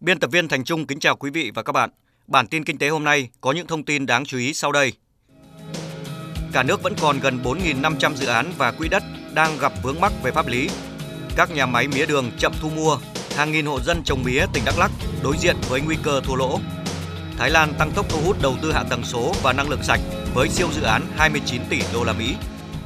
Biên tập viên Thành Trung kính chào quý vị và các bạn. Bản tin kinh tế hôm nay có những thông tin đáng chú ý sau đây. Cả nước vẫn còn gần 4.500 dự án và quỹ đất đang gặp vướng mắc về pháp lý. Các nhà máy mía đường chậm thu mua, hàng nghìn hộ dân trồng mía tỉnh Đắk Lắk đối diện với nguy cơ thua lỗ. Thái Lan tăng tốc thu hút đầu tư hạ tầng số và năng lượng sạch với siêu dự án 29 tỷ đô la Mỹ.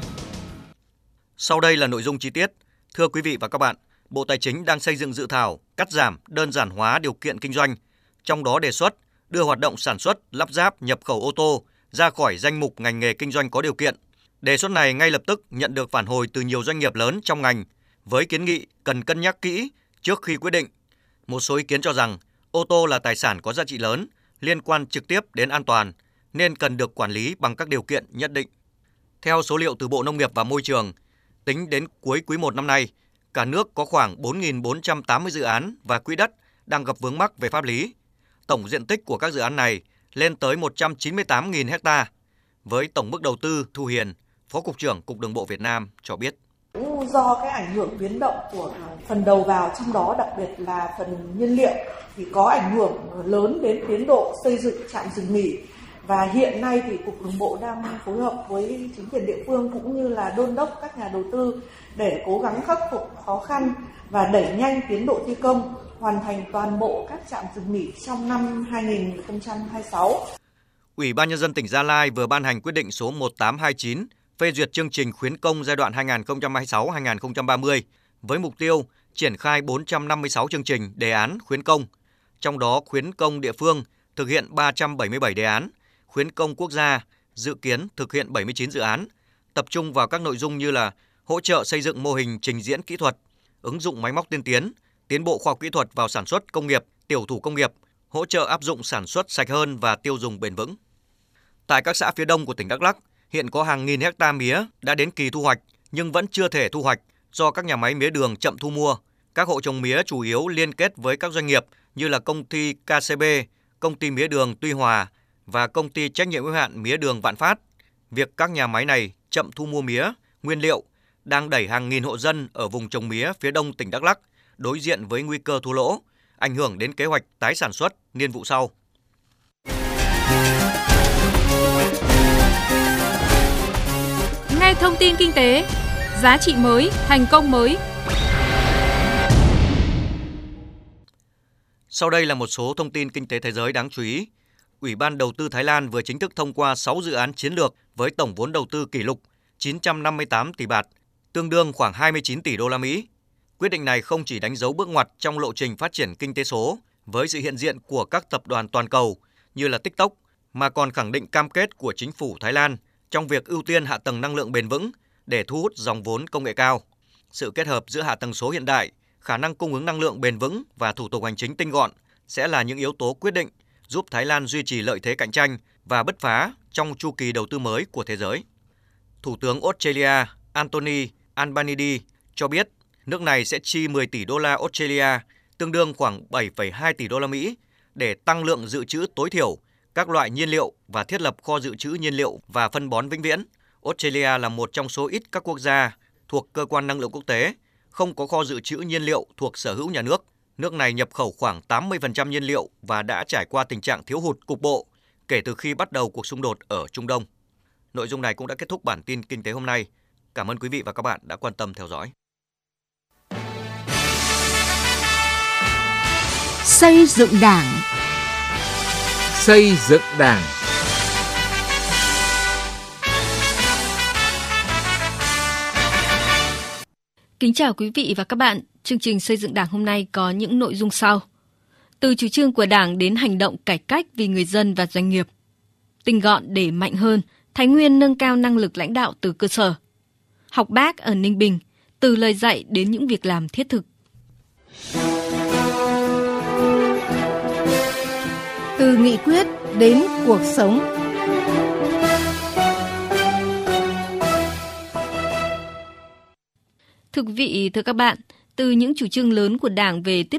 Sau đây là nội dung chi tiết. Thưa quý vị và các bạn, Bộ Tài chính đang xây dựng dự thảo cắt giảm, đơn giản hóa điều kiện kinh doanh, trong đó đề xuất đưa hoạt động sản xuất, lắp ráp, nhập khẩu ô tô ra khỏi danh mục ngành nghề kinh doanh có điều kiện. Đề xuất này ngay lập tức nhận được phản hồi từ nhiều doanh nghiệp lớn trong ngành, với kiến nghị cần cân nhắc kỹ trước khi quyết định. Một số ý kiến cho rằng ô tô là tài sản có giá trị lớn, liên quan trực tiếp đến an toàn, nên cần được quản lý bằng các điều kiện nhất định. Theo số liệu từ Bộ Nông nghiệp và Môi trường, tính đến cuối quý 1 năm nay, cả nước có khoảng 4.480 dự án và quỹ đất đang gặp vướng mắc về pháp lý. Tổng diện tích của các dự án này lên tới 198.000 ha. Với tổng mức đầu tư, Thu Hiền, Phó Cục trưởng Cục Đường bộ Việt Nam cho biết. Do cái ảnh hưởng biến động của phần đầu vào, trong đó đặc biệt là phần nhiên liệu, thì có ảnh hưởng lớn đến tiến độ xây dựng trạm dừng nghỉ. Và hiện nay thì Cục Đường bộ đang phối hợp với chính quyền địa phương cũng như là đôn đốc các nhà đầu tư để cố gắng khắc phục khó khăn và đẩy nhanh tiến độ thi công, hoàn thành toàn bộ các trạm dừng nghỉ trong năm 2026. Ủy ban Nhân dân tỉnh Gia Lai vừa ban hành quyết định số 1829 phê duyệt chương trình khuyến công giai đoạn 2026-2030 với mục tiêu triển khai 456 chương trình đề án khuyến công, trong đó khuyến công địa phương thực hiện 377 đề án, khuyến công quốc gia dự kiến thực hiện 79 dự án, tập trung vào các nội dung như là hỗ trợ xây dựng mô hình trình diễn kỹ thuật, ứng dụng máy móc tiên tiến, tiến bộ khoa học kỹ thuật vào sản xuất công nghiệp, tiểu thủ công nghiệp, hỗ trợ áp dụng sản xuất sạch hơn và tiêu dùng bền vững. Tại các xã phía đông của tỉnh Đắk Lắk, hiện có hàng nghìn hecta mía đã đến kỳ thu hoạch nhưng vẫn chưa thể thu hoạch do các nhà máy mía đường chậm thu mua. Các hộ trồng mía chủ yếu liên kết với các doanh nghiệp như là công ty KCB, công ty mía đường Tuy Hòa và công ty trách nhiệm hữu hạn mía đường Vạn Phát. Việc các nhà máy này chậm thu mua mía, nguyên liệu đang đẩy hàng nghìn hộ dân ở vùng trồng mía phía đông tỉnh Đắk Lắk đối diện với nguy cơ thua lỗ, ảnh hưởng đến kế hoạch tái sản xuất niên vụ sau. Nghe thông tin kinh tế, giá trị mới, thành công mới. Sau đây là một số thông tin kinh tế thế giới đáng chú ý. Ủy ban Đầu tư Thái Lan vừa chính thức thông qua 6 dự án chiến lược với tổng vốn đầu tư kỷ lục 958 tỷ baht, tương đương khoảng 29 tỷ đô la Mỹ. Quyết định này không chỉ đánh dấu bước ngoặt trong lộ trình phát triển kinh tế số với sự hiện diện của các tập đoàn toàn cầu như là TikTok, mà còn khẳng định cam kết của chính phủ Thái Lan trong việc ưu tiên hạ tầng năng lượng bền vững để thu hút dòng vốn công nghệ cao. Sự kết hợp giữa hạ tầng số hiện đại, khả năng cung ứng năng lượng bền vững và thủ tục hành chính tinh gọn sẽ là những yếu tố quyết định giúp Thái Lan duy trì lợi thế cạnh tranh và bứt phá trong chu kỳ đầu tư mới của thế giới. Thủ tướng Australia Anthony Albanese cho biết nước này sẽ chi 10 tỷ đô la Australia, tương đương khoảng 7,2 tỷ đô la Mỹ để tăng lượng dự trữ tối thiểu các loại nhiên liệu và thiết lập kho dự trữ nhiên liệu và phân bón vĩnh viễn. Australia là một trong số ít các quốc gia thuộc Cơ quan Năng lượng Quốc tế không có kho dự trữ nhiên liệu thuộc sở hữu nhà nước. Nước này nhập khẩu khoảng 80% nhiên liệu và đã trải qua tình trạng thiếu hụt cục bộ kể từ khi bắt đầu cuộc xung đột ở Trung Đông. Nội dung này cũng đã kết thúc bản tin kinh tế hôm nay. Cảm ơn quý vị và các bạn đã quan tâm theo dõi. Xây dựng Đảng. Xây dựng Đảng. Kính chào quý vị và các bạn. Chương trình Xây dựng Đảng hôm nay có những nội dung sau. Từ chủ trương của Đảng đến hành động cải cách vì người dân và doanh nghiệp. Tinh gọn để mạnh hơn, Thái Nguyên nâng cao năng lực lãnh đạo từ cơ sở. Học Bác ở Ninh Bình, từ lời dạy đến những việc làm thiết thực. Từ nghị quyết đến cuộc sống. Thưa quý vị, thưa các bạn, từ những chủ trương lớn của Đảng về tiếp